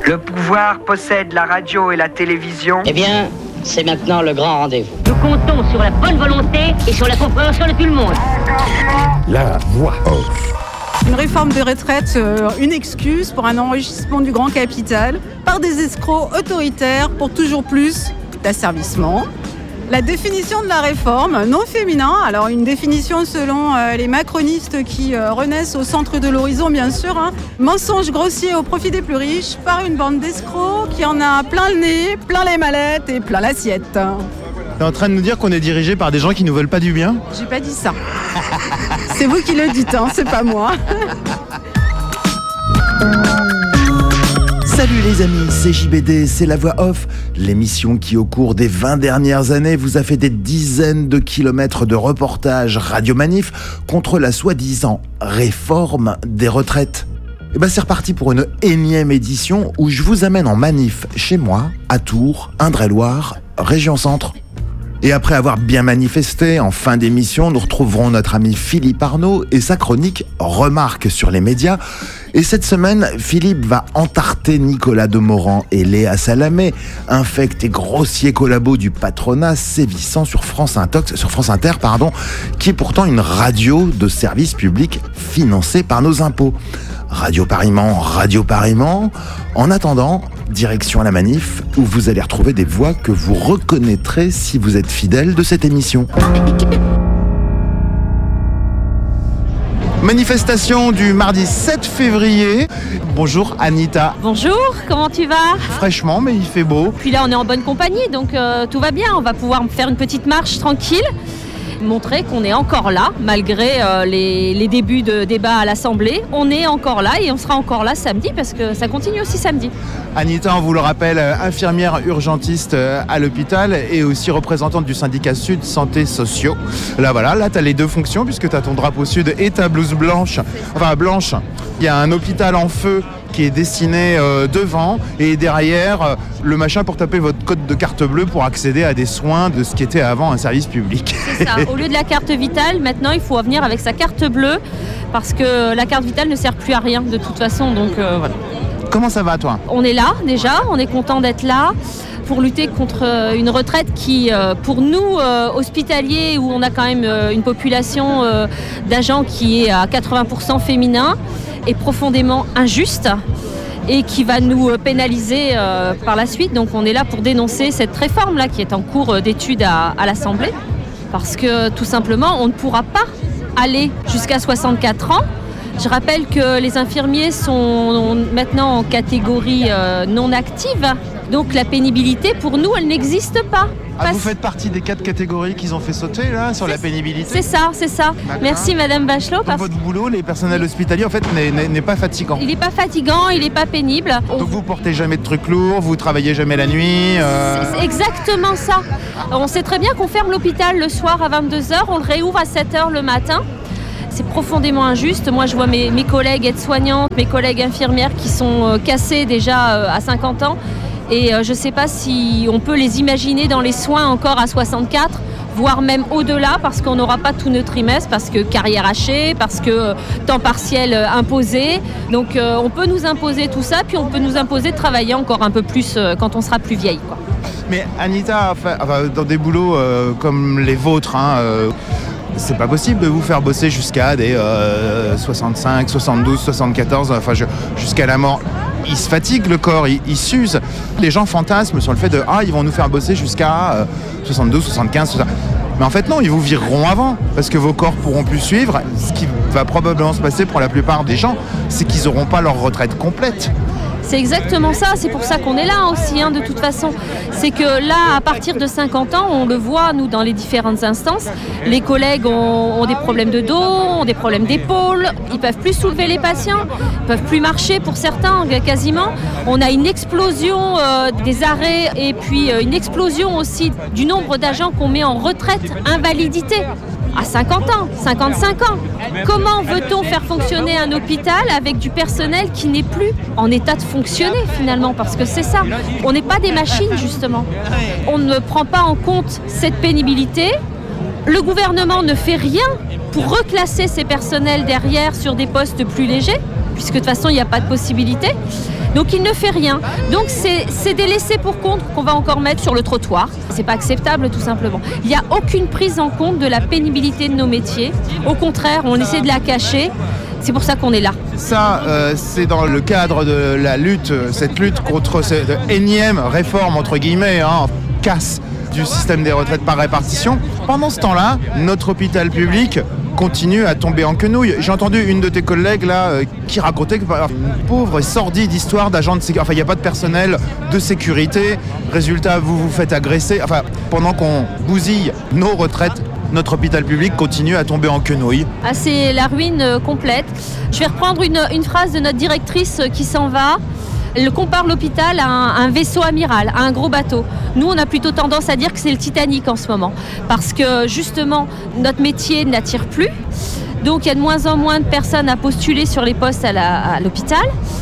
Le pouvoir possède la radio et la télévision. Eh bien, c'est maintenant le grand rendez-vous. Nous comptons sur la bonne volonté et sur la compréhension de tout le monde. La voix off. Une réforme des retraites, une excuse pour un enrichissement du grand capital par des escrocs autoritaires pour toujours plus d'asservissement. La définition de la réforme, non féminin, alors une définition selon les macronistes qui renaissent au centre de l'horizon bien sûr, mensonge grossier au profit des plus riches par une bande d'escrocs qui en a plein le nez, plein les mallettes et plein l'assiette. T'es en train de nous dire qu'on est dirigé par des gens qui nous veulent pas du bien ? J'ai pas dit ça. C'est vous qui le dites, c'est pas moi. Salut les amis, c'est JBD, c'est La Voix Off, l'émission qui au cours des 20 dernières années vous a fait des dizaines de kilomètres de reportages radio-manif contre la soi-disant réforme des retraites. Et c'est reparti pour une énième édition où je vous amène en manif chez moi, à Tours, Indre-et-Loire, région Centre. Et après avoir bien manifesté, en fin d'émission, nous retrouverons notre ami Philippe Arnaud et sa chronique Remarques sur les médias. Et cette semaine, Philippe va entarter Nicolas Demorand et Léa Salamé, infect et grossier collabo du patronat sévissant sur France Inter, qui est pourtant une radio de service public financée par nos impôts. Radio Paris-Mans. En attendant, direction à la manif, où vous allez retrouver des voix que vous reconnaîtrez si vous êtes fidèle de cette émission. Manifestation du mardi 7 février. Bonjour Anita. Bonjour, comment tu vas ? Fraîchement, mais il fait beau. Puis là, on est en bonne compagnie, donc tout va bien. On va pouvoir faire une petite marche tranquille. Montrer qu'on est encore là, malgré les débuts de débat à l'Assemblée. On est encore là et on sera encore là samedi parce que ça continue aussi samedi. Anita, on vous le rappelle, infirmière urgentiste à l'hôpital et aussi représentante du syndicat Sud Santé Sociaux. Là, tu as les deux fonctions puisque tu as ton drapeau Sud et ta blouse blanche. Blanche. Il y a un hôpital en feu qui est dessiné devant et derrière le machin pour taper votre code de carte bleue pour accéder à des soins de ce qui était avant un service public. C'est ça, au lieu de la carte vitale, maintenant il faut venir avec sa carte bleue parce que la carte vitale ne sert plus à rien de toute façon, donc voilà. Comment ça va toi ? On est là déjà, on est content d'être là pour lutter contre une retraite qui, pour nous, hospitaliers, où on a quand même une population d'agents qui est à 80% féminin, est profondément injuste et qui va nous pénaliser par la suite. Donc on est là pour dénoncer cette réforme-là qui est en cours d'étude à l'Assemblée. Parce que tout simplement, on ne pourra pas aller jusqu'à 64 ans. Je rappelle que les infirmiers sont maintenant en catégorie non active. Donc la pénibilité, pour nous, elle n'existe pas. Vous faites partie des 4 catégories qu'ils ont fait sauter là, sur la pénibilité ? C'est ça. D'accord. Merci Madame Bachelot. Donc votre boulot, les personnels hospitaliers, en fait, n'est pas fatigant. Il n'est pas fatigant, il n'est pas pénible. Donc vous portez jamais de trucs lourds, vous travaillez jamais la nuit C'est exactement ça. On sait très bien qu'on ferme l'hôpital le soir à 22h, on le réouvre à 7h le matin. C'est profondément injuste. Moi, je vois mes collègues aides-soignantes, mes collègues infirmières qui sont cassées déjà à 50 ans. Et je ne sais pas si on peut les imaginer dans les soins encore à 64, voire même au-delà, parce qu'on n'aura pas tout notre trimestre, parce que carrière hachée, parce que temps partiel imposé. Donc on peut nous imposer tout ça, puis on peut nous imposer de travailler encore un peu plus quand on sera plus vieille, quoi. Mais Anita, dans des boulots comme les vôtres, c'est pas possible de vous faire bosser jusqu'à des 65, 72, 74, jusqu'à la mort. Il se fatigue le corps, il s'use. Les gens fantasment sur le fait de ils vont nous faire bosser jusqu'à 72, 75, mais en fait non, ils vous vireront avant parce que vos corps pourront plus suivre. Ce qui va probablement se passer pour la plupart des gens, c'est qu'ils n'auront pas leur retraite complète. C'est exactement ça, c'est pour ça qu'on est là aussi, de toute façon. C'est que là, à partir de 50 ans, on le voit, nous, dans les différentes instances, les collègues ont des problèmes de dos, ont des problèmes d'épaule, ils peuvent plus soulever les patients, ils peuvent plus marcher pour certains, quasiment. On a une explosion des arrêts et puis une explosion aussi du nombre d'agents qu'on met en retraite, invalidité. À 50 ans, 55 ans. Comment veut-on faire fonctionner un hôpital avec du personnel qui n'est plus en état de fonctionner finalement ? Parce que c'est ça, on n'est pas des machines justement. On ne prend pas en compte cette pénibilité. Le gouvernement ne fait rien pour reclasser ces personnels derrière sur des postes plus légers, puisque de toute façon il n'y a pas de possibilité. Donc il ne fait rien. Donc c'est des laissés pour compte qu'on va encore mettre sur le trottoir. C'est pas acceptable tout simplement. Il n'y a aucune prise en compte de la pénibilité de nos métiers. Au contraire, on essaie de la cacher. C'est pour ça qu'on est là. Ça, c'est dans le cadre de la lutte, cette lutte contre cette énième réforme, entre guillemets, casse du système des retraites par répartition. Pendant ce temps-là, notre hôpital public continue à tomber en quenouille. J'ai entendu une de tes collègues là qui racontait que une pauvre et sordide histoire d'agents de sécurité. Enfin, il n'y a pas de personnel de sécurité. Résultat, vous vous faites agresser. Enfin, pendant qu'on bousille nos retraites, notre hôpital public continue à tomber en quenouille. Ah, c'est la ruine complète. Je vais reprendre une phrase de notre directrice qui s'en va. Elle compare l'hôpital à un vaisseau amiral, à un gros bateau. Nous, on a plutôt tendance à dire que c'est le Titanic en ce moment. Parce que justement, notre métier n'attire plus. Donc, il y a de moins en moins de personnes à postuler sur les postes à l'hôpital.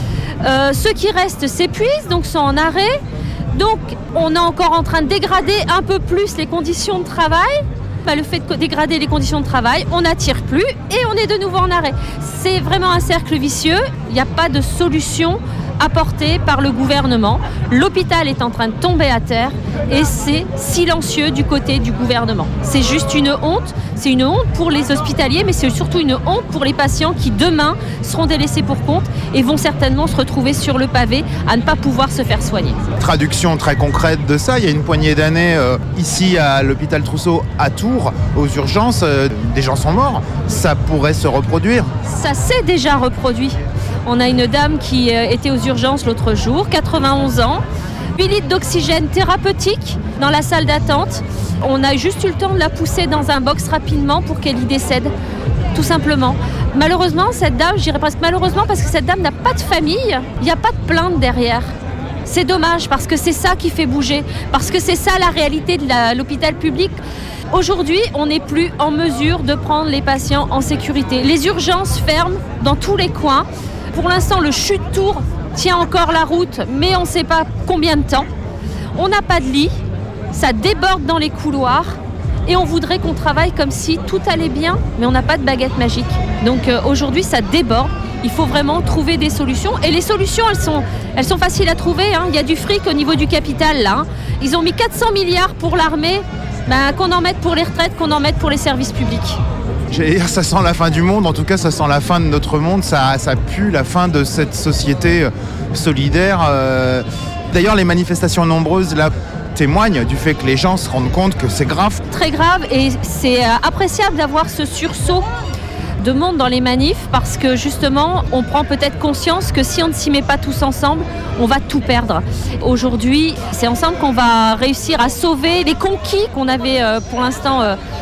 Ceux qui restent s'épuisent, donc sont en arrêt. Donc, on est encore en train de dégrader un peu plus les conditions de travail. Le fait de dégrader les conditions de travail, on n'attire plus et on est de nouveau en arrêt. C'est vraiment un cercle vicieux. Il n'y a pas de solution apportée par le gouvernement. L'hôpital est en train de tomber à terre et c'est silencieux du côté du gouvernement. C'est juste une honte. C'est une honte pour les hospitaliers, mais c'est surtout une honte pour les patients qui demain seront délaissés pour compte et vont certainement se retrouver sur le pavé à ne pas pouvoir se faire soigner. Traduction très concrète de ça, il y a une poignée d'années ici à l'hôpital Trousseau à Tours, aux urgences, des gens sont morts. Ça pourrait se reproduire. Ça s'est déjà reproduit. On a une dame qui était aux urgences l'autre jour, 91 ans, 8 litres d'oxygène thérapeutique dans la salle d'attente. On a juste eu le temps de la pousser dans un box rapidement pour qu'elle y décède, tout simplement. Malheureusement, cette dame, je dirais presque malheureusement, parce que cette dame n'a pas de famille, il n'y a pas de plainte derrière. C'est dommage parce que c'est ça qui fait bouger, parce que c'est ça la réalité de l'hôpital public. Aujourd'hui, on n'est plus en mesure de prendre les patients en sécurité. Les urgences ferment dans tous les coins. Pour l'instant, le CHU-de-Tours tient encore la route, mais on ne sait pas combien de temps. On n'a pas de lit, ça déborde dans les couloirs et on voudrait qu'on travaille comme si tout allait bien, mais on n'a pas de baguette magique. Donc aujourd'hui, ça déborde. Il faut vraiment trouver des solutions. Et les solutions, elles sont faciles à trouver. Il y a du fric au niveau du capital, là. Ils ont mis 400 milliards pour l'armée, qu'on en mette pour les retraites, qu'on en mette pour les services publics. J'allais dire, ça sent la fin du monde, en tout cas ça sent la fin de notre monde, ça pue la fin de cette société solidaire. D'ailleurs, les manifestations nombreuses là témoignent du fait que les gens se rendent compte que c'est grave. Très grave, et c'est appréciable d'avoir ce sursaut de monde dans les manifs parce que justement on prend peut-être conscience que si on ne s'y met pas tous ensemble, on va tout perdre. Aujourd'hui, c'est ensemble qu'on va réussir à sauver les conquis qu'on avait pour l'instant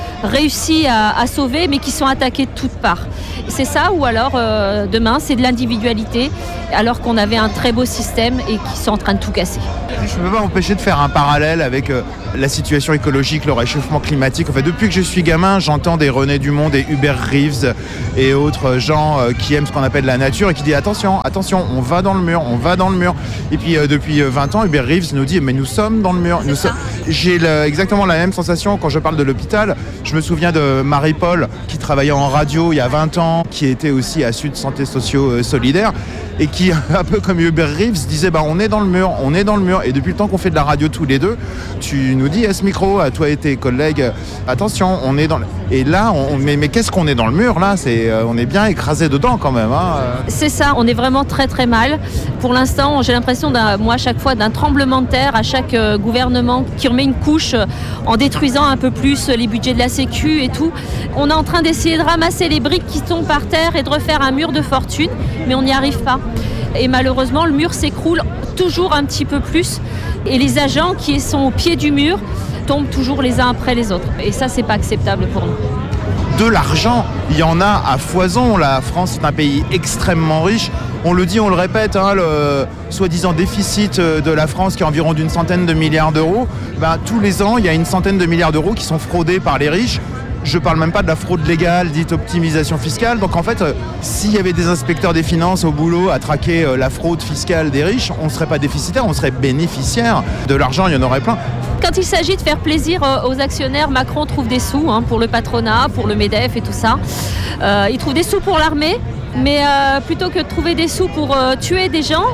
réussi à sauver, mais qui sont attaqués de toutes parts. C'est ça, ou alors demain, c'est de l'individualité, alors qu'on avait un très beau système et qui sont en train de tout casser. Je ne peux pas m'empêcher de faire un parallèle avec la situation écologique, le réchauffement climatique. En fait, depuis que je suis gamin, j'entends des René Dumont, des Hubert Reeves et autres gens qui aiment ce qu'on appelle la nature et qui disent attention, on va dans le mur, on va dans le mur. Et puis depuis 20 ans, Hubert Reeves nous dit mais nous sommes dans le mur. J'ai exactement la même sensation quand je parle de l'hôpital. Je me souviens de Marie-Paul qui travaillait en radio il y a 20 ans, qui était aussi à Sud Santé Socio Solidaire et qui, un peu comme Hubert Reeves, disait on est dans le mur, on est dans le mur. Et depuis le temps qu'on fait de la radio tous les deux, tu nous dis à ce micro, à toi et tes collègues, attention, on est dans le... Et là, mais qu'est-ce qu'on est dans le mur là ? On est bien écrasé dedans quand même. C'est ça, on est vraiment très très mal. Pour l'instant, j'ai l'impression, moi à chaque fois, d'un tremblement de terre à chaque gouvernement qui remet une couche en détruisant un peu plus les budgets de la Sécu et tout. On est en train d'essayer de ramasser les briques qui tombent par terre et de refaire un mur de fortune, mais on n'y arrive pas. Et malheureusement, le mur s'écroule toujours un petit peu plus. Et les agents qui sont au pied du mur tombent toujours les uns après les autres. Et ça, c'est pas acceptable pour nous. De l'argent, il y en a à foison. La France est un pays extrêmement riche. On le dit, on le répète, le soi-disant déficit de la France qui est environ d'une centaine de milliards d'euros. Tous les ans, il y a une centaine de milliards d'euros qui sont fraudés par les riches. Je ne parle même pas de la fraude légale, dite optimisation fiscale. Donc en fait, s'il y avait des inspecteurs des finances au boulot à traquer la fraude fiscale des riches, on ne serait pas déficitaire, on serait bénéficiaire. De l'argent, il y en aurait plein. Quand il s'agit de faire plaisir aux actionnaires, Macron trouve des sous pour le patronat, pour le MEDEF et tout ça. Il trouve des sous pour l'armée, mais plutôt que de trouver des sous pour tuer des gens,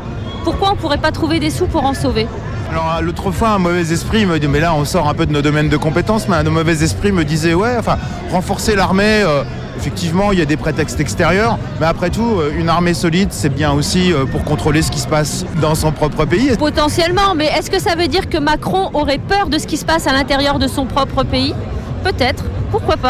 pourquoi on ne pourrait pas trouver des sous pour en sauver ? Alors l'autre fois, un mauvais esprit me dit, mais là on sort un peu de nos domaines de compétences, mais un mauvais esprit me disait, renforcer l'armée, effectivement il y a des prétextes extérieurs, mais après tout, une armée solide, c'est bien aussi pour contrôler ce qui se passe dans son propre pays. Potentiellement, mais est-ce que ça veut dire que Macron aurait peur de ce qui se passe à l'intérieur de son propre pays ? Peut-être, pourquoi pas ?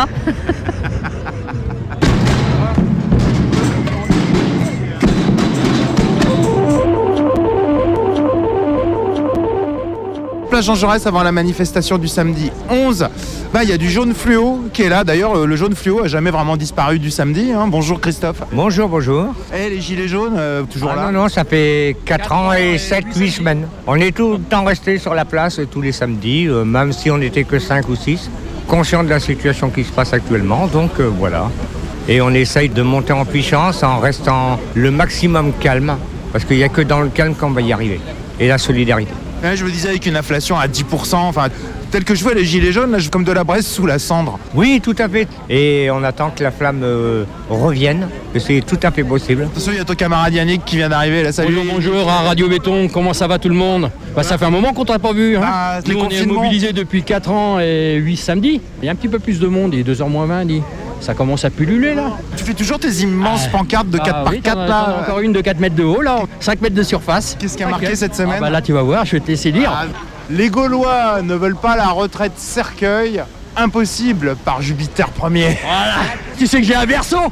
Place Jean Jaurès avant la manifestation du samedi 11, il y a du jaune fluo qui est là. D'ailleurs, le jaune fluo n'a jamais vraiment disparu du samedi. Bonjour Christophe. Bonjour. Les gilets jaunes, toujours là ? Non, ça fait 4 ans et 7-8 semaines. On est tout le temps resté sur la place tous les samedis, même si on n'était que 5 ou 6, conscients de la situation qui se passe actuellement, donc voilà. Et on essaye de monter en puissance en restant le maximum calme, parce qu'il n'y a que dans le calme qu'on va y arriver, et la solidarité. Je me disais, avec une inflation à 10%, tel que je vois les gilets jaunes, là, comme de la braise sous la cendre. Oui, tout à fait. Et on attend que la flamme revienne, que c'est tout à fait possible. Attention, il y a ton camarade Yannick qui vient d'arriver. Là, salut. Bonjour, à Radio Béton, comment ça va tout le monde ? Ça fait un moment qu'on t'a pas vu. Nous, on est mobilisés depuis 4 ans et 8 samedis. Il y a un petit peu plus de monde, il est 2h moins 20. Ça commence à pulluler là. Tu fais toujours tes immenses pancartes de 4 par 4 là. Encore une de 4 mètres de haut là, 5 mètres de surface. Qu'est-ce qui a marqué cette semaine ? Là tu vas voir, je vais te laisser lire. Les Gaulois ne veulent pas la retraite cercueil. Impossible par Jupiter Ier. Voilà. Tu sais que j'ai un berceau.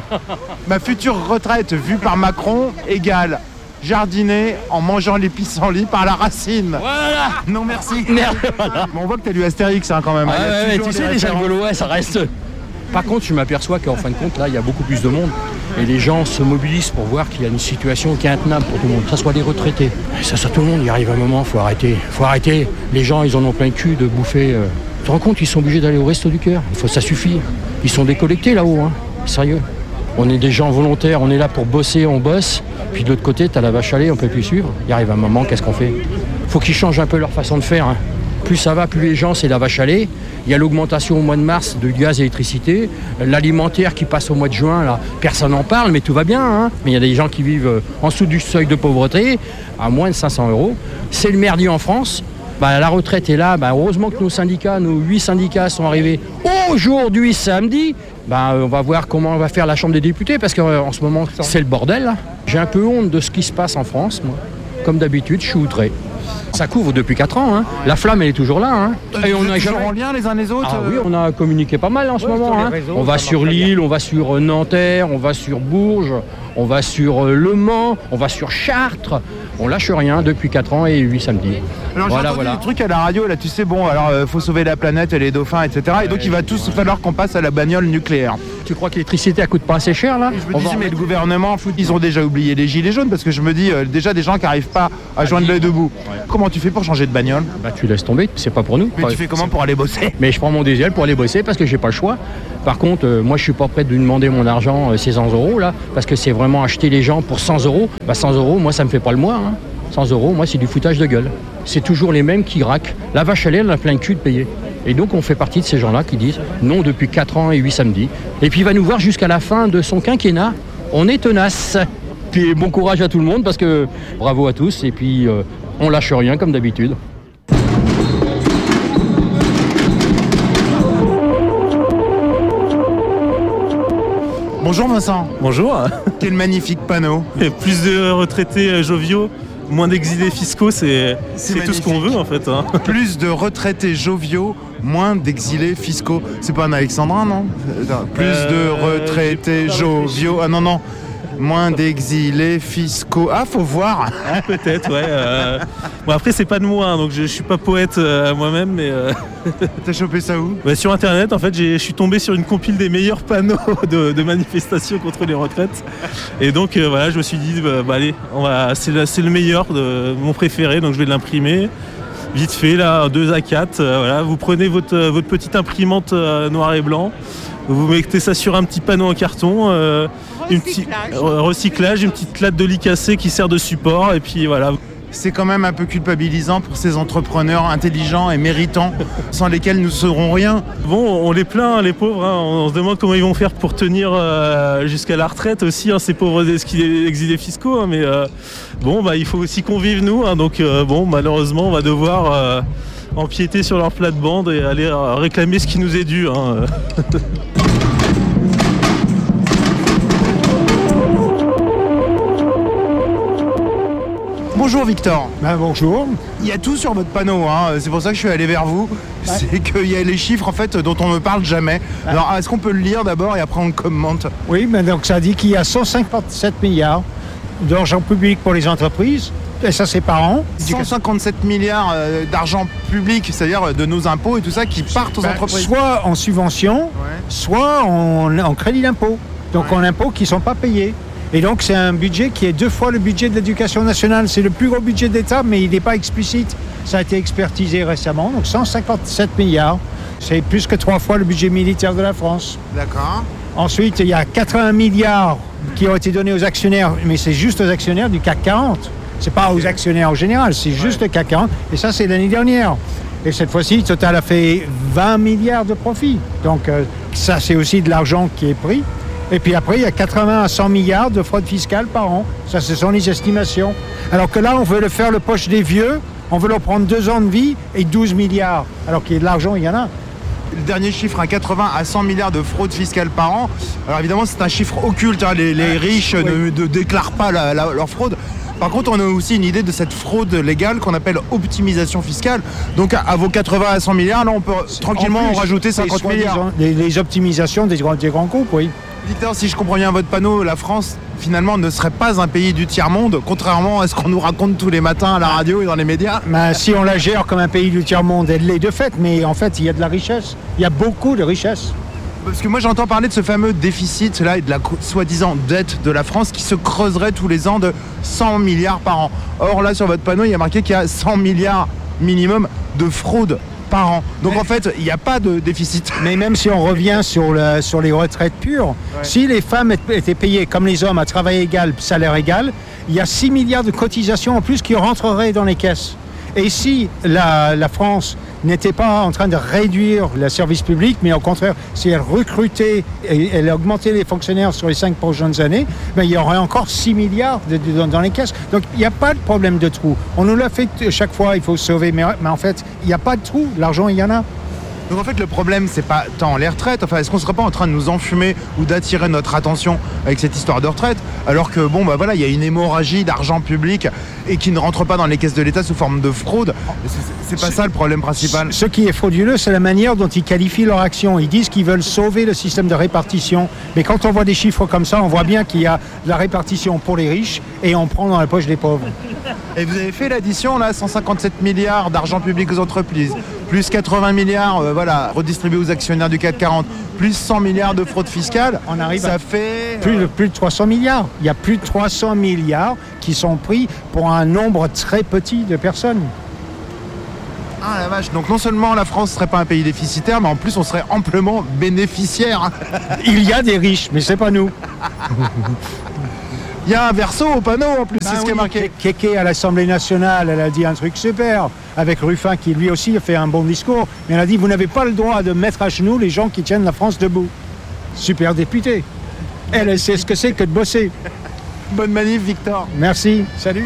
Ma future retraite vue par Macron égale jardiner en mangeant les pissenlits par la racine. Voilà. Non merci. Merde. Voilà. On voit que t'as lu Astérix quand même. Tu sais déjà le Gaulois ça reste. Par contre, je m'aperçois qu'en fin de compte, là, il y a beaucoup plus de monde. Et les gens se mobilisent pour voir qu'il y a une situation qui est intenable pour tout le monde. Que ce soit les retraités. Ça tout le monde, il arrive un moment, faut arrêter. Les gens, ils en ont plein le cul de bouffer. Tu te rends compte, ils sont obligés d'aller au Resto du Cœur. Ça suffit. Ils sont décollectés là-haut, sérieux. On est des gens volontaires, on est là pour bosser, on bosse. Puis de l'autre côté, t'as la vache à lait, on peut plus suivre. Il arrive un moment, qu'est-ce qu'on fait ? Faut qu'ils changent un peu leur façon de faire. Plus ça va, plus les gens, c'est la vache à lait. Il y a l'augmentation au mois de mars de gaz et électricité. L'alimentaire qui passe au mois de juin, là, personne n'en parle, mais tout va bien. Mais il y a des gens qui vivent en dessous du seuil de pauvreté, à moins de 500 €. C'est le merdier en France. La retraite est là. Heureusement que nos 8 syndicats sont arrivés aujourd'hui, samedi. On va voir comment on va faire la Chambre des députés, parce qu'en ce moment, c'est le bordel. Là. J'ai un peu honte de ce qui se passe en France, moi. Comme d'habitude, je suis outré. Ça couvre depuis 4 ans. La flamme, elle est toujours là. Et on est toujours en lien les uns les autres. Oui, on a communiqué pas mal en ce moment. On va sur Lille, on va sur Nanterre, on va sur Bourges, on va sur Le Mans, on va sur Chartres. On lâche rien depuis 4 ans et 8 samedis. Alors j'ai entendu des trucs à la radio, là tu sais, faut sauver la planète et les dauphins, etc. Et donc il va tous falloir qu'on passe à la bagnole nucléaire. Tu crois que l'électricité, elle coûte pas assez cher là ? Je me disais, mais le gouvernement, ils ont déjà oublié les gilets jaunes, parce que je me dis, déjà des gens qui n'arrivent pas à joindre l'œil debout. Ouais. Comment tu fais pour changer de bagnole ? Tu laisses tomber, c'est pas pour nous. Mais tu fais comment pour aller bosser ? Mais je prends mon diesel pour aller bosser parce que j'ai pas le choix. Par contre, moi je suis pas prêt de lui demander mon argent, ces 100 € là, parce que c'est vraiment acheter les gens pour 100 €. 100 €, moi ça me fait pas le mois. 100 €, moi c'est du foutage de gueule. C'est toujours les mêmes qui raquent. La vache à lait, elle a plein de cul de payer. Et donc on fait partie de ces gens-là qui disent non depuis 4 ans et 8 samedis. Et puis il va nous voir jusqu'à la fin de son quinquennat. On est tenace. Puis bon courage à tout le monde, parce que bravo à tous. Et puis on lâche rien comme d'habitude. Bonjour Vincent. Bonjour. Quel magnifique panneau. Plus de retraités joviaux, moins d'exilés fiscaux, c'est tout ce qu'on veut en fait. Plus de retraités joviaux, moins d'exilés fiscaux. C'est pas un alexandrin, non ? Plus de retraités joviaux. Ah non. Moins d'exilés fiscaux. Ah, faut voir. Ah, peut-être, ouais. Bon, après, c'est pas de moi, donc je suis pas poète moi-même, mais... T'as chopé ça où ? Sur Internet, en fait, je suis tombé sur une compile des meilleurs panneaux de manifestations contre les retraites. Et donc, je me suis dit, allez, c'est le meilleur, mon préféré, donc je vais l'imprimer. Vite fait, là, 2 A4. Vous prenez votre petite imprimante noir et blanc. Vous mettez ça sur un petit panneau en carton, recyclage, une petite latte de lit cassé qui sert de support, et puis voilà. c'est quand même un peu culpabilisant pour ces entrepreneurs intelligents et méritants, sans lesquels nous ne serons rien. Bon, on les plaint, les pauvres, hein. On se demande comment ils vont faire pour tenir jusqu'à la retraite aussi, hein, ces pauvres exilés fiscaux, hein. Mais bon, il faut aussi qu'on vive nous, hein. Donc bon, malheureusement, on va devoir empiéter sur leur plate-bande et aller réclamer ce qui nous est dû, hein. Bonjour Victor. Bonjour. Il y a tout sur votre panneau, hein. C'est pour ça que je suis allé vers vous. Ouais. C'est qu'il y a les chiffres en fait dont on ne parle jamais. Ouais. Alors est-ce qu'on peut le lire d'abord et après on commente? Oui, donc ça dit qu'il y a 157 milliards d'argent public pour les entreprises. Et ça, c'est par an. 157 milliards d'argent public, c'est-à-dire de nos impôts et tout ça qui partent aux entreprises. Soit en subvention, soit en crédit d'impôt. Donc en impôts qui ne sont pas payés. Et donc c'est un budget qui est 2 fois le budget de l'éducation nationale. C'est le plus gros budget d'État, mais il n'est pas explicite. Ça a été expertisé récemment. Donc 157 milliards, c'est plus que 3 fois le budget militaire de la France. D'accord. Ensuite, il y a 80 milliards qui ont été donnés aux actionnaires, mais c'est juste aux actionnaires du CAC 40. C'est pas aux actionnaires en général, c'est juste le CAC 40. Et ça, c'est l'année dernière. Et cette fois-ci, Total a fait 20 milliards de profit. Donc ça, c'est aussi de l'argent qui est pris. Et puis après, il y a 80 à 100 milliards de fraude fiscale par an. Ça, ce sont les estimations. Alors que là, on veut le faire le poche des vieux. On veut leur prendre 2 ans de vie et 12 milliards. Alors qu'il y a de l'argent, il y en a. Le dernier chiffre, 80 à 100 milliards de fraude fiscale par an. Alors évidemment, c'est un chiffre occulte. Hein. Les riches ne déclarent pas leur fraude. Par contre, on a aussi une idée de cette fraude légale qu'on appelle optimisation fiscale. Donc à vos 80 à 100 milliards, là, on peut tranquillement en rajouter 50 milliards. Les optimisations des grands groupes, oui. Victor, si je comprends bien votre panneau, la France, finalement, ne serait pas un pays du tiers-monde, contrairement à ce qu'on nous raconte tous les matins à la radio et dans les médias. Si on la gère comme un pays du tiers-monde, elle l'est de fait, mais en fait, il y a de la richesse. Il y a beaucoup de richesse. Parce que moi, j'entends parler de ce fameux déficit-là et de la soi-disant dette de la France qui se creuserait tous les ans de 100 milliards par an. Or, là, sur votre panneau, il y a marqué qu'il y a 100 milliards minimum de fraude par an. Donc en fait, il n'y a pas de déficit. Mais même si on revient sur les retraites pures, si les femmes étaient payées comme les hommes à travail égal, salaire égal, il y a 6 milliards de cotisations en plus qui rentreraient dans les caisses. Et si la France n'était pas en train de réduire le service public, mais au contraire, si elle recrutait et elle augmentait les fonctionnaires sur les 5 prochaines années, il y aurait encore 6 milliards dans les caisses. Donc il n'y a pas de problème de trou. On nous l'a fait chaque fois, il faut sauver, mais en fait, il n'y a pas de trou. L'argent, il y en a. Donc en fait, le problème, c'est pas tant les retraites. Enfin, est-ce qu'on serait pas en train de nous enfumer ou d'attirer notre attention avec cette histoire de retraite, alors que il y a une hémorragie d'argent public et qui ne rentre pas dans les caisses de l'État sous forme de fraude. C'est pas ça le problème principal. Ce qui est frauduleux, c'est la manière dont ils qualifient leur action. Ils disent qu'ils veulent sauver le système de répartition, mais quand on voit des chiffres comme ça, on voit bien qu'il y a de la répartition pour les riches et on prend dans la poche des pauvres. Et vous avez fait l'addition là, 157 milliards d'argent public aux entreprises, plus 80 milliards redistribués aux actionnaires du CAC 40, plus 100 milliards de fraude fiscale, on arrive ça fait... Plus de 300 milliards. Il y a plus de 300 milliards qui sont pris pour un nombre très petit de personnes. Ah la vache, donc non seulement la France ne serait pas un pays déficitaire, mais en plus on serait amplement bénéficiaire. Il y a des riches, mais c'est pas nous. Il y a un verso au panneau en plus, c'est ce qui est marqué. Kéké à l'Assemblée nationale, elle a dit un truc super, avec Ruffin qui lui aussi a fait un bon discours, mais elle a dit vous n'avez pas le droit de mettre à genoux les gens qui tiennent la France debout. Super députée. Elle sait ce que c'est que de bosser. Bonne manif Victor. Merci, salut.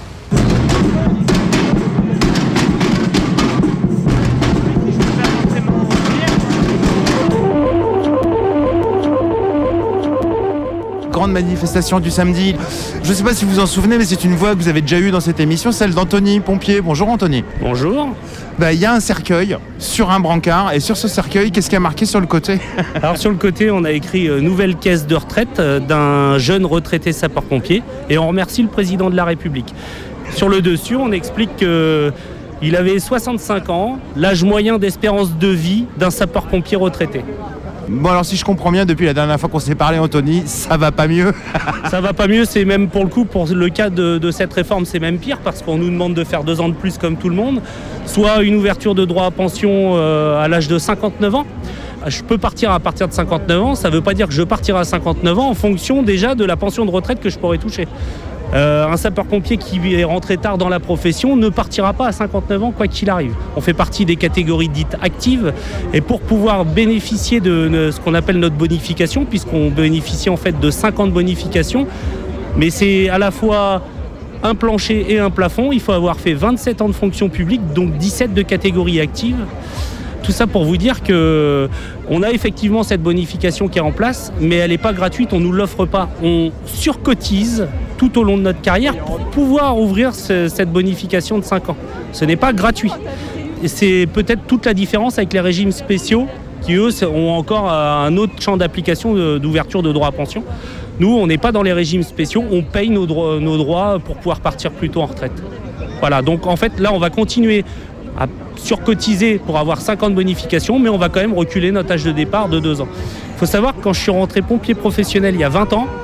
Grande manifestation du samedi. Je ne sais pas si vous vous en souvenez, mais c'est une voix que vous avez déjà eue dans cette émission, celle d'Anthony Pompier. Bonjour Anthony. Bonjour. Il y a un cercueil sur un brancard, et sur ce cercueil, qu'est-ce qui a marqué sur le côté? Alors sur le côté, on a écrit nouvelle caisse de retraite d'un jeune retraité sapeur-pompier, et on remercie le président de la République. Sur le dessus, on explique qu'il avait 65 ans, l'âge moyen d'espérance de vie d'un sapeur-pompier retraité. Bon alors si je comprends bien, depuis la dernière fois qu'on s'est parlé Anthony, ça va pas mieux. Ça va pas mieux, c'est même pour le coup, pour le cas de cette réforme, c'est même pire parce qu'on nous demande de faire 2 ans de plus comme tout le monde, soit une ouverture de droit à pension à l'âge de 59 ans. Je peux partir à partir de 59 ans, ça veut pas dire que je partirai à 59 ans en fonction déjà de la pension de retraite que je pourrais toucher. Un sapeur-pompier qui est rentré tard dans la profession ne partira pas à 59 ans quoi qu'il arrive. On fait partie des catégories dites actives et pour pouvoir bénéficier de ce qu'on appelle notre bonification, puisqu'on bénéficie en fait de 50 bonifications, mais c'est à la fois un plancher et un plafond, il faut avoir fait 27 ans de fonction publique, donc 17 de catégorie active. Tout ça pour vous dire qu'on a effectivement cette bonification qui est en place, mais elle n'est pas gratuite, on ne nous l'offre pas. On surcotise tout au long de notre carrière pour pouvoir ouvrir cette bonification de 5 ans. Ce n'est pas gratuit. Et c'est peut-être toute la différence avec les régimes spéciaux qui, eux, ont encore un autre champ d'application d'ouverture de droit à pension. Nous, on n'est pas dans les régimes spéciaux, on paye nos droits pour pouvoir partir plus tôt en retraite. Voilà, donc en fait, là, on va continuer à surcotiser pour avoir 50 bonifications, mais on va quand même reculer notre âge de départ de 2 ans. Il faut savoir que quand je suis rentré pompier professionnel il y a 20 ans,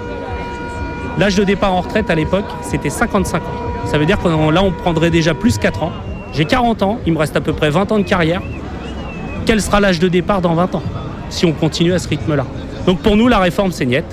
l'âge de départ en retraite à l'époque, c'était 55 ans. Ça veut dire que là, on prendrait déjà plus 4 ans. J'ai 40 ans, il me reste à peu près 20 ans de carrière. Quel sera l'âge de départ dans 20 ans, si on continue à ce rythme-là? Donc pour nous, la réforme, c'est niette.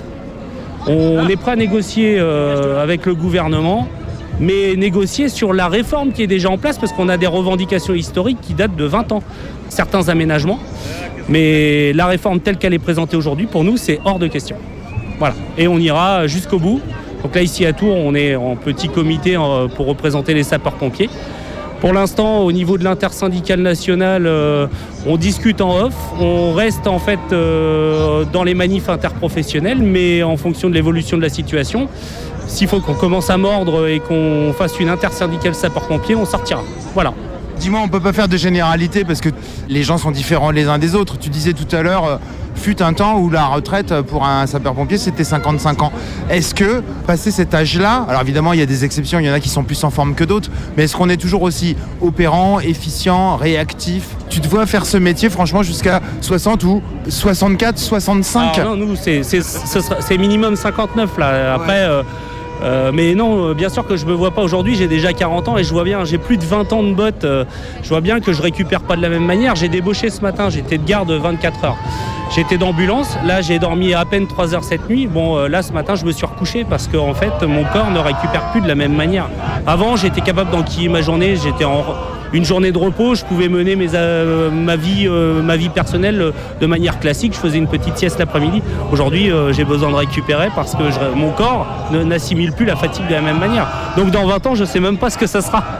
On est prêt à négocier avec le gouvernement, mais négocier sur la réforme qui est déjà en place, parce qu'on a des revendications historiques qui datent de 20 ans. Certains aménagements, mais la réforme telle qu'elle est présentée aujourd'hui, pour nous, c'est hors de question. Voilà, et on ira jusqu'au bout. Donc là, ici à Tours, on est en petit comité pour représenter les sapeurs-pompiers. Pour l'instant, au niveau de l'intersyndicale nationale, on discute en off. On reste en fait dans les manifs interprofessionnels, mais en fonction de l'évolution de la situation, s'il faut qu'on commence à mordre et qu'on fasse une intersyndicale sapeurs-pompiers, on sortira. Voilà. Dis-moi, on ne peut pas faire de généralité parce que les gens sont différents les uns des autres. Tu disais tout à l'heure, fut un temps où la retraite pour un sapeur-pompier, c'était 55 ans. Est-ce que, passé cet âge-là, alors évidemment, il y a des exceptions, il y en a qui sont plus en forme que d'autres, mais est-ce qu'on est toujours aussi opérant, efficient, réactif? Tu te vois faire ce métier, franchement, jusqu'à 60 ou 64, 65? Alors non, nous, c'est minimum 59, là. Après... Ouais. Mais non, bien sûr que je me vois pas aujourd'hui, j'ai déjà 40 ans et je vois bien, j'ai plus de 20 ans de botte, je vois bien que je récupère pas de la même manière. J'ai débauché ce matin, j'étais de garde 24 heures. J'étais d'ambulance, là j'ai dormi à peine 3 heures cette nuit. Bon, là ce matin je me suis recouché parce que en fait mon corps ne récupère plus de la même manière. Avant j'étais capable d'enquiller ma journée, j'étais en une journée de repos, je pouvais mener ma vie personnelle de manière classique, je faisais une petite sieste l'après-midi. Aujourd'hui j'ai besoin de récupérer parce que mon corps n'assimile plus la fatigue de la même manière. Donc dans 20 ans je sais même pas ce que ça sera.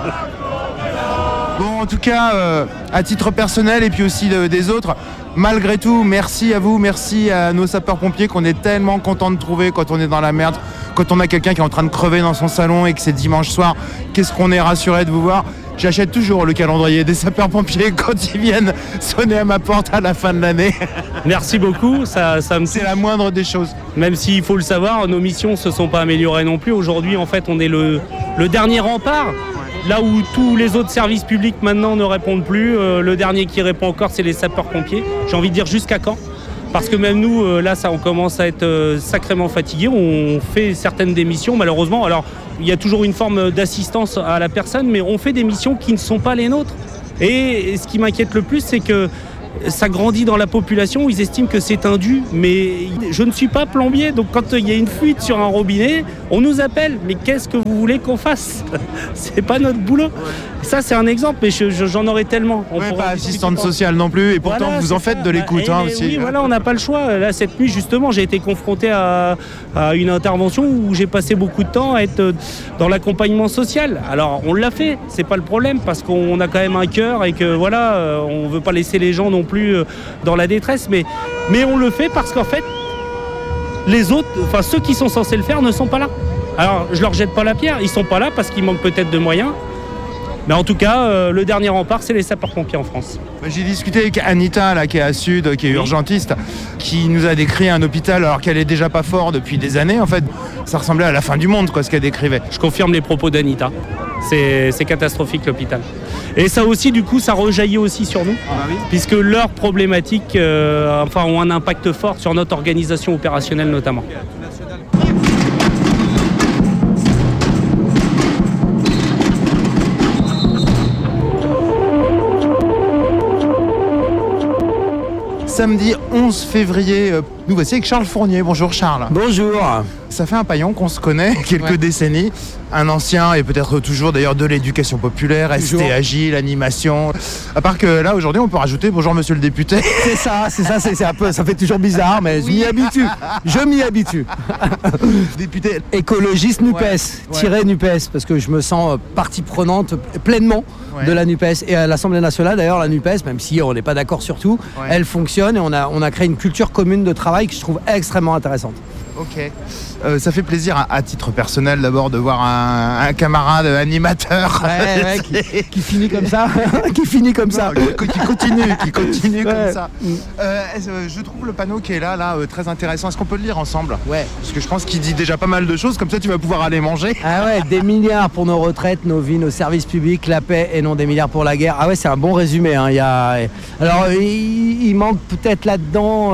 Bon, en tout cas, à titre personnel et puis aussi des autres, malgré tout, merci à vous, merci à nos sapeurs-pompiers qu'on est tellement contents de trouver quand on est dans la merde, quand on a quelqu'un qui est en train de crever dans son salon et que c'est dimanche soir, qu'est-ce qu'on est rassuré de vous voir. J'achète toujours le calendrier des sapeurs-pompiers quand ils viennent sonner à ma porte à la fin de l'année. Merci beaucoup, ça me... C'est la moindre des choses. Même s'il faut le savoir, nos missions ne se sont pas améliorées non plus. Aujourd'hui, en fait, on est le dernier rempart. Là où tous les autres services publics maintenant ne répondent plus, le dernier qui répond encore, c'est les sapeurs-pompiers. J'ai envie de dire jusqu'à quand ? Parce que même nous, là, on commence à être sacrément fatigués. On fait certaines des missions, malheureusement. Alors, il y a toujours une forme d'assistance à la personne, mais on fait des missions qui ne sont pas les nôtres. Et ce qui m'inquiète le plus, c'est que ça grandit dans la population où ils estiment que c'est un dû, mais je ne suis pas plombier, donc quand il y a une fuite sur un robinet, on nous appelle. Mais qu'est-ce que vous voulez qu'on fasse ? C'est pas notre boulot. Ça, c'est un exemple, mais j'en aurais tellement. Pas assistante sociale non plus, et pourtant voilà, vous en faites de l'écoute aussi. Oui, voilà, on n'a pas le choix. Là, cette nuit, justement, j'ai été confronté à une intervention où j'ai passé beaucoup de temps à être dans l'accompagnement social. Alors, on l'a fait, c'est pas le problème, parce qu'on a quand même un cœur et que voilà, on veut pas laisser les gens non plus dans la détresse, mais on le fait parce qu'en fait, les autres, enfin ceux qui sont censés le faire ne sont pas là. Alors, je leur jette pas la pierre, ils sont pas là parce qu'ils manquent peut-être de moyens. Mais en tout cas, le dernier rempart, c'est les sapeurs-pompiers en France. J'ai discuté avec Anita, là, qui est à Sud, qui est urgentiste, qui nous a décrit un hôpital alors qu'elle est déjà pas fort depuis des années. En fait, ça ressemblait à la fin du monde, quoi, ce qu'elle décrivait. Je confirme les propos d'Anita. C'est catastrophique, l'hôpital. Et ça aussi, du coup, ça rejaillit aussi sur nous, puisque leurs problématiques ont un impact fort sur notre organisation opérationnelle notamment. samedi 11 février. Nous voici avec Charles Fournier. Bonjour Charles. Bonjour. Ça fait un paillon qu'on se connaît, quelques décennies. Un ancien et peut-être toujours d'ailleurs de l'éducation populaire, toujours. ST Agile, animation. À part que là aujourd'hui on peut rajouter bonjour monsieur le député. C'est ça, c'est un peu, ça fait toujours bizarre, mais je m'y habitue. Député écologiste NUPES, tiré NUPES, parce que je me sens partie prenante pleinement de la NUPES. Et à l'Assemblée nationale d'ailleurs, la NUPES, même si on n'est pas d'accord sur tout, elle fonctionne et on a créé une culture commune de travail que je trouve extrêmement intéressante. Ok. Ça fait plaisir à titre personnel d'abord de voir un camarade animateur qui finit comme ça. Qui finit comme ça. Qui continue comme ça. Je trouve le panneau qui est là très intéressant. Est-ce qu'on peut le lire ensemble ? Ouais. Parce que je pense qu'il dit déjà pas mal de choses, comme ça tu vas pouvoir aller manger. Ah ouais, des milliards pour nos retraites, nos vies, nos services publics, la paix et non des milliards pour la guerre. Ah ouais, c'est un bon résumé. Hein. Alors il manque peut-être là-dedans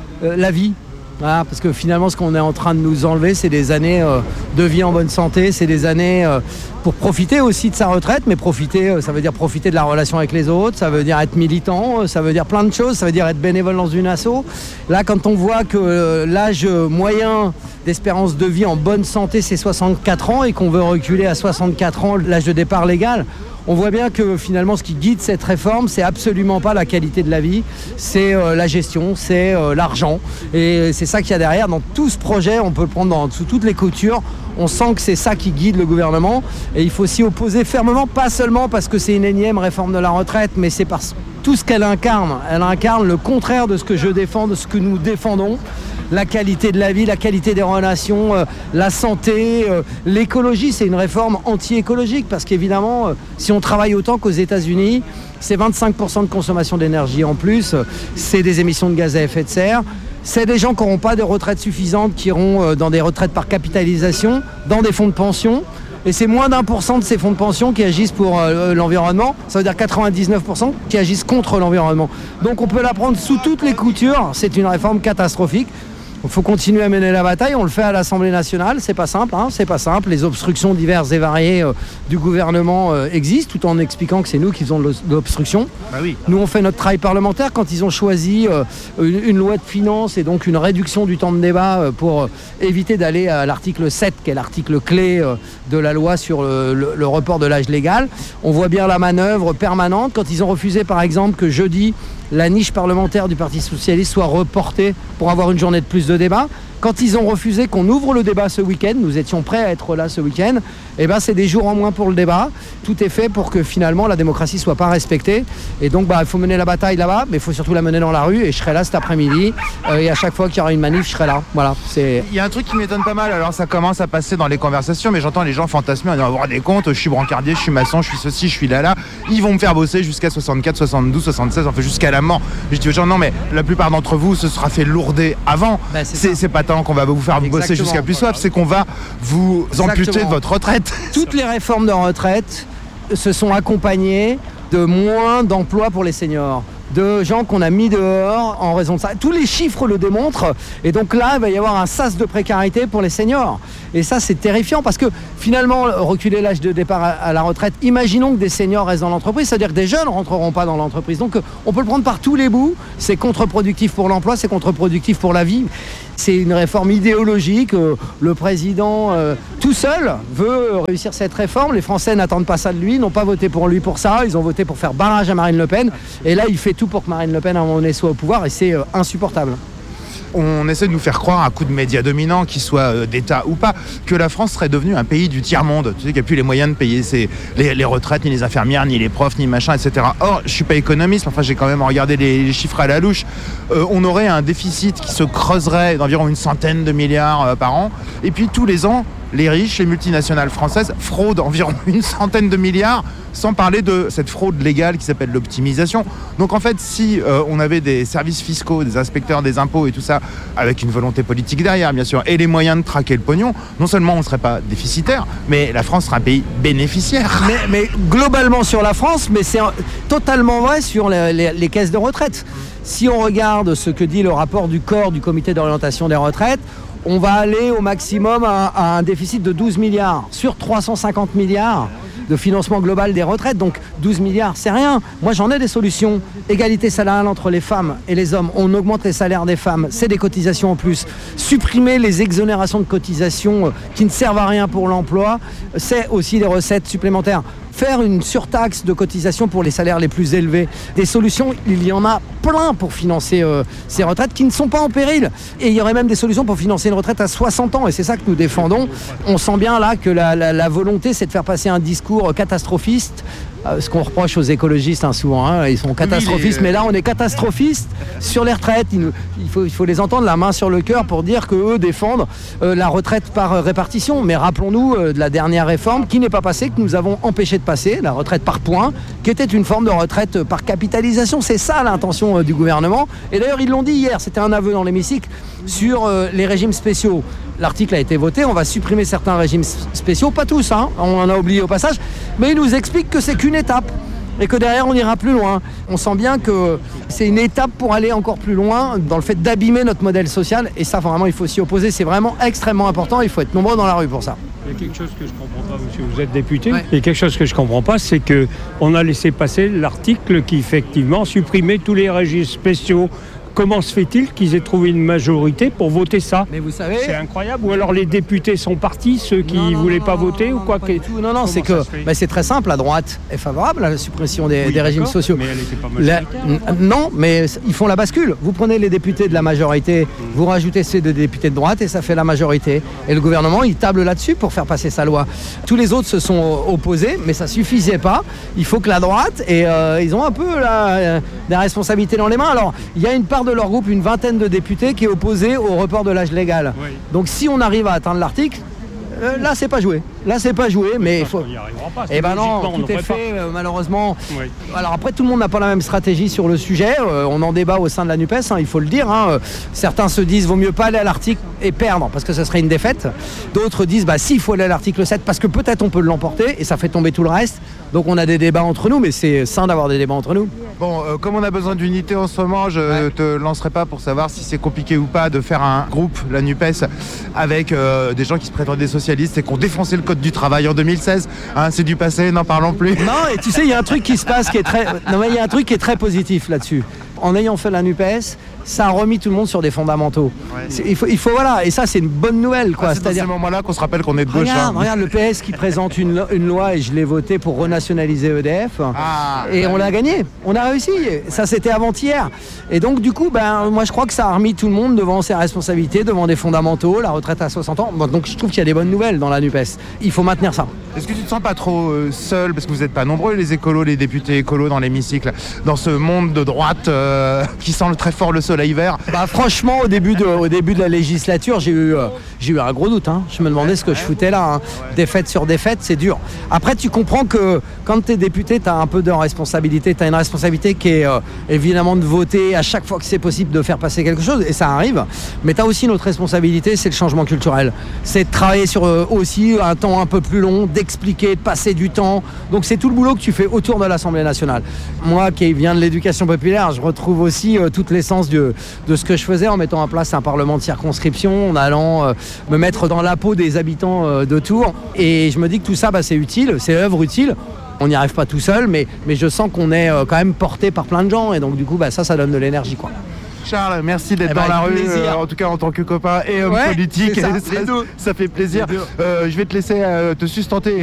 la vie. Voilà, parce que finalement, ce qu'on est en train de nous enlever, c'est des années de vie en bonne santé, c'est des années pour profiter aussi de sa retraite, mais profiter, ça veut dire profiter de la relation avec les autres, ça veut dire être militant, ça veut dire plein de choses, ça veut dire être bénévole dans une asso. Là, quand on voit que l'âge moyen d'espérance de vie en bonne santé, c'est 64 ans et qu'on veut reculer à 64 ans l'âge de départ légal, on voit bien que finalement ce qui guide cette réforme, c'est absolument pas la qualité de la vie, c'est la gestion, c'est l'argent. Et c'est ça qu'il y a derrière. Dans tout ce projet, on peut le prendre sous toutes les coutures. On sent que c'est ça qui guide le gouvernement. Et il faut s'y opposer fermement, pas seulement parce que c'est une énième réforme de la retraite, mais c'est parce que tout ce qu'elle incarne. Elle incarne le contraire de ce que je défends, de ce que nous défendons. La qualité de la vie, la qualité des relations, la santé, l'écologie, c'est une réforme anti-écologique parce qu'évidemment, si on travaille autant qu'aux États-Unis, c'est 25% de consommation d'énergie en plus, c'est des émissions de gaz à effet de serre, c'est des gens qui n'auront pas de retraite suffisante, qui iront dans des retraites par capitalisation, dans des fonds de pension. Et c'est moins d'1% de ces fonds de pension qui agissent pour l'environnement. Ça veut dire 99% qui agissent contre l'environnement. Donc on peut la prendre sous toutes les coutures. C'est une réforme catastrophique. Il faut continuer à mener la bataille, on le fait à l'Assemblée nationale, c'est pas simple, c'est pas simple. Les obstructions diverses et variées du gouvernement existent, tout en expliquant que c'est nous qui faisons de l'obstruction. Bah oui. Nous on fait notre travail parlementaire quand ils ont choisi une loi de finances et donc une réduction du temps de débat pour éviter d'aller à l'article 7, qui est l'article clé de la loi sur le report de l'âge légal. On voit bien la manœuvre permanente quand ils ont refusé par exemple que jeudi, la niche parlementaire du Parti Socialiste soit reportée pour avoir une journée de plus de débat. Quand ils ont refusé qu'on ouvre le débat ce week-end, nous étions prêts à être là ce week-end, et c'est des jours en moins pour le débat. Tout est fait pour que finalement la démocratie soit pas respectée. Et donc il faut mener la bataille là-bas, mais il faut surtout la mener dans la rue. Et je serai là cet après-midi. Et à chaque fois qu'il y aura une manif, je serai là. Voilà. Il y a un truc qui m'étonne pas mal. Alors ça commence à passer dans les conversations, mais j'entends les gens fantasmer en disant avoir des comptes. Je suis brancardier, je suis maçon, je suis ceci, je suis là. Ils vont me faire bosser jusqu'à 64, 72, 76, enfin jusqu'à la mort. Je dis aux gens non, mais la plupart d'entre vous se sera fait lourder avant. C'est pas tant qu'on va vous faire bosser jusqu'à plus soif, c'est qu'on va vous amputer de votre retraite. Toutes les réformes de retraite se sont accompagnées de moins d'emplois pour les seniors, de gens qu'on a mis dehors en raison de ça. Tous les chiffres le démontrent. Et donc là, il va y avoir un sas de précarité pour les seniors. Et ça, c'est terrifiant parce que finalement, reculer l'âge de départ à la retraite, imaginons que des seniors restent dans l'entreprise, c'est-à-dire que des jeunes ne rentreront pas dans l'entreprise. Donc on peut le prendre par tous les bouts. C'est contre-productif pour l'emploi, c'est contre-productif pour la vie. C'est une réforme idéologique. Le président, tout seul, veut réussir cette réforme. Les Français n'attendent pas ça de lui, n'ont pas voté pour lui pour ça. Ils ont voté pour faire barrage à Marine Le Pen. Et là, il fait tout pour que Marine Le Pen, à un moment donné, soit au pouvoir. Et c'est insupportable. On essaie de nous faire croire à coup de médias dominants, qu'ils soient d'État ou pas, que la France serait devenue un pays du tiers-monde. Tu sais qu'il n'y a plus les moyens de payer les retraites, ni les infirmières, ni les profs, ni machin, etc. Or, je ne suis pas économiste, enfin j'ai quand même regardé les chiffres à la louche. On aurait un déficit qui se creuserait d'environ 100 milliards par an. Et puis tous les ans, les riches, les multinationales françaises fraudent environ 100 milliards, sans parler de cette fraude légale qui s'appelle l'optimisation. Donc en fait, si on avait des services fiscaux, des inspecteurs des impôts et tout ça, avec une volonté politique derrière, bien sûr, et les moyens de traquer le pognon, non seulement on ne serait pas déficitaire, mais la France serait un pays bénéficiaire. Mais globalement sur la France, mais c'est totalement vrai sur les caisses de retraite. Si on regarde ce que dit le rapport du COR, du Comité d'orientation des retraites, on va aller au maximum à un déficit de 12 milliards. Sur 350 milliards, de financement global des retraites. Donc 12 milliards, c'est rien. Moi, j'en ai des solutions. Égalité salariale entre les femmes et les hommes. On augmente les salaires des femmes. C'est des cotisations en plus. Supprimer les exonérations de cotisations qui ne servent à rien pour l'emploi, c'est aussi des recettes supplémentaires. Faire une surtaxe de cotisation pour les salaires les plus élevés. Des solutions, il y en a plein pour financer ces retraites qui ne sont pas en péril. Et il y aurait même des solutions pour financer une retraite à 60 ans. Et c'est ça que nous défendons. On sent bien là que la volonté, c'est de faire passer un discours catastrophiste. Ce qu'on reproche aux écologistes souvent, ils sont catastrophistes, mais là on est catastrophistes sur les retraites. Il faut les entendre la main sur le cœur pour dire qu'eux défendent la retraite par répartition. Mais rappelons-nous de la dernière réforme qui n'est pas passée, que nous avons empêché de passer, la retraite par points, qui était une forme de retraite par capitalisation. C'est ça l'intention du gouvernement. Et d'ailleurs ils l'ont dit hier, c'était un aveu dans l'hémicycle, sur les régimes spéciaux. L'article a été voté, on va supprimer certains régimes spéciaux, pas tous, on en a oublié au passage, mais il nous explique que c'est qu'une étape et que derrière on ira plus loin. On sent bien que c'est une étape pour aller encore plus loin dans le fait d'abîmer notre modèle social et ça vraiment il faut s'y opposer, c'est vraiment extrêmement important, il faut être nombreux dans la rue pour ça. Il y a quelque chose que je ne comprends pas, monsieur, vous êtes député, et quelque chose que je ne comprends pas, c'est qu'on a laissé passer l'article qui effectivement supprimait tous les régimes spéciaux. Comment se fait-il qu'ils aient trouvé une majorité pour voter ça ? Mais vous savez, c'est incroyable. Ou alors les députés sont partis, ceux qui ne voulaient pas voter ou quoi ? Non, c'est que c'est très simple. La droite est favorable à la suppression des régimes sociaux. Mais elle n'était pas majoritaire. Non, mais ils font la bascule. Vous prenez les députés de la majorité, vous rajoutez ces deux députés de droite et ça fait la majorité. Et le gouvernement, il table là-dessus pour faire passer sa loi. Tous les autres se sont opposés, mais ça ne suffisait pas. Il faut que la droite, et ils ont un peu des responsabilités dans les mains. Alors, il y a une part de leur groupe, une vingtaine de députés qui est opposé au report de l'âge légal. Oui. Donc si on arrive à atteindre l'article, là c'est pas joué. Mais il faut. Eh ben non, tout est fait malheureusement. Oui. Alors après tout le monde n'a pas la même stratégie sur le sujet. On en débat au sein de la NUPES, il faut le dire. Certains se disent vaut mieux pas aller à l'article et perdre parce que ce serait une défaite. D'autres disent si il faut aller à l'article 7 parce que peut-être on peut l'emporter et ça fait tomber tout le reste. Donc on a des débats entre nous, mais c'est sain d'avoir des débats entre nous. Bon, comme on a besoin d'unité en ce moment, je te lancerai pas pour savoir si c'est compliqué ou pas de faire un groupe, la NUPES, avec des gens qui se prétendent des socialistes et qui ont défoncé le code du travail en 2016. C'est du passé, n'en parlons plus. Non, et tu sais, il y a un truc qui se passe qui est très... Non, mais il y a un truc qui est très positif là-dessus. En ayant fait la NUPES, ça a remis tout le monde sur des fondamentaux. Ouais. Il faut voilà, et ça c'est une bonne nouvelle quoi. C'est à ce moment-là qu'on se rappelle qu'on est de gauche. Regarde le PS qui présente une loi et je l'ai votée pour renationaliser EDF et on l'a gagné, on a réussi. Ça c'était avant-hier. Et donc du coup, moi je crois que ça a remis tout le monde devant ses responsabilités, devant des fondamentaux, la retraite à 60 ans. Donc je trouve qu'il y a des bonnes nouvelles dans la NUPES. Il faut maintenir ça. Est-ce que tu te sens pas trop seul, parce que vous n'êtes pas nombreux les écolos, les députés écolos dans l'hémicycle, dans ce monde de droite qui sent très fort le soleil vert? Franchement, au début de la législature, j'ai eu un gros doute. Je me demandais ce que je foutais là. Défaite sur défaite, c'est dur. Après, tu comprends que quand tu es député, tu as un peu de responsabilité. Tu as une responsabilité qui est évidemment de voter à chaque fois que c'est possible de faire passer quelque chose, et ça arrive. Mais tu as aussi notre responsabilité, c'est le changement culturel. C'est de travailler sur aussi un temps un peu plus long, d'expliquer, de passer du temps. Donc c'est tout le boulot que tu fais autour de l'Assemblée nationale. Moi qui viens de l'éducation populaire, je retrouve aussi toute l'essence de ce que je faisais en mettant en place un parlement de circonscription, en allant me mettre dans la peau des habitants de Tours. Et je me dis que tout ça, c'est utile, c'est œuvre utile. On n'y arrive pas tout seul, mais je sens qu'on est quand même porté par plein de gens. Et donc du coup, ça donne de l'énergie, quoi. Charles, merci d'être dans la rue, en tout cas en tant que copain et homme politique. Ça fait plaisir. Je vais te laisser te sustenter.